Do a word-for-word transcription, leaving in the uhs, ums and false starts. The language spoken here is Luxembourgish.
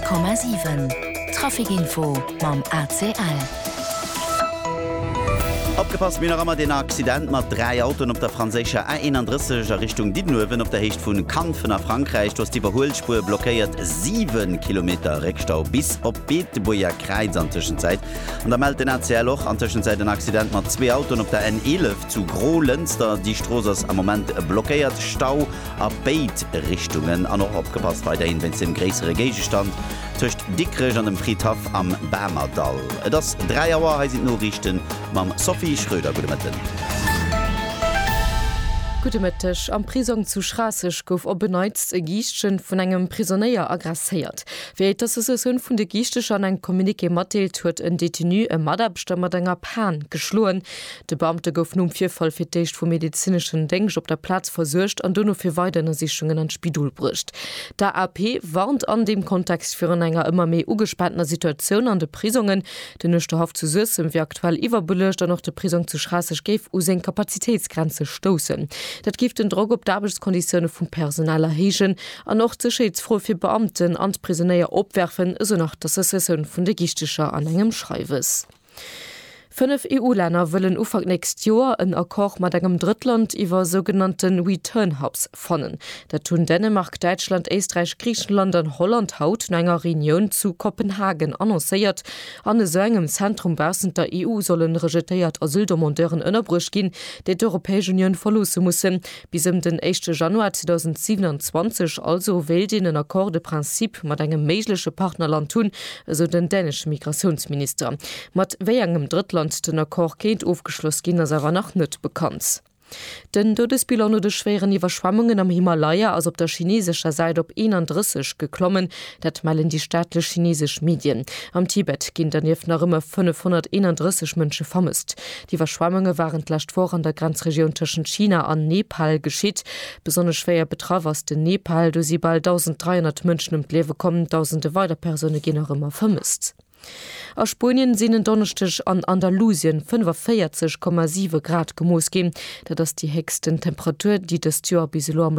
Komma sieben Trafikinfo mam A C L. Abgepasst mir immer den Accident mat drei Autoen op der franzischer A einunddreißig Richtung Didenhoven op der Hecht vun Kanfen nach Frankreich, dats die Überholspur blockiert sieben Kilometer Reckstau bis op Beeteboer Kreis an Zwischenzeit. Und da meldet den A C L auch an Zwischenzeit den Accident mat zwei Autoen op der N elf zu Grolenster, die Strossers am Moment blockiert Stau a Beet Richtungen an noch abgepasst weiterhin, wenn es im größere Gege stand. Zwischen Dickrich an dem Friedhof am Bärmerdal. Das drei Jahre sind nur richten mam Sophie Schröder. Gute Mittag. Gute Mittag. Am Prison zu Schrassig gouf op beneizt e Gichtchen vun engem Prisonnéier aggressiert. Wéit dat se hunn vun de Gichtech an eng Kommuniké matteelt huet en Detenu e Madabstammer enger Pan geschloen. De Beamte gouf num fir Fall fir d'Eicht vu medizinschen Denk op der Platz versuercht an dunno fir weidene Sichungen an Spidul bricht. Der A P warnt an dem Kontext fir en enger immer méi ugespannter Situationun an de Prisungen, den nëchte Haft zu Süssen wie aktuell iwwerbelecht an noch de Prison zu Schrassig géif u seg Kapazitätsgrenze stossen. Dat gift den Drog op d'Arbelskonditionne vum Personaler hegen an noch zescheidsfroh fir Beamten an Prisonnéier opwerfen eso nach dat Session vun de Gichtecher an engem Schreiwes. Fünf E U-Länder wollen Ufang nächst Jahr ein Akkord mit einem Drittland über sogenannten Return-Hubs fannen. Da tun Dänemark, Deutschland, Österreich, Griechenland und Holland haut in einer Reunion zu Kopenhagen annonciert. An so einem Zentrum basend der E U sollen registriert Asyldomandeuren innerbrüch gehen, die die Europäische Union verlassen müssen. Bis zum ersten Januar zweitausendsiebenundzwanzig also will den ein Akkordeprinzip mit einem möglichen Partnerland tun, so den dänischen Migrationsminister. Mit welchem Drittland den Akkord géint aufgeschloss ginn as er nach net bekannt. Den Todesbilan no de schweren Iwerschwammungen am Himalaya as op der chinesischer Seite op einunddreißig geklommen, dat meilen die staatlich chinesisch Medien. Am Tibet ginn danef nach immer fünfhunderteinunddreißig Mënsche vermisst. Die Verschwammungen waren lascht vor an der Grenzregion zwischen China an Nepal geschiet. Besonders schwer betraf aus den Nepal, do sie bald dreizehnhundert Mënschen um Lewe kommen, tausende weiter Personen gehen noch immer vermisst. Aus Spanien sinnen Donnerstag an Andalusien fünfundvierzig Komma sieben Grad gemoos gehen, da das die höchsten Temperatur, die das Jahr bis am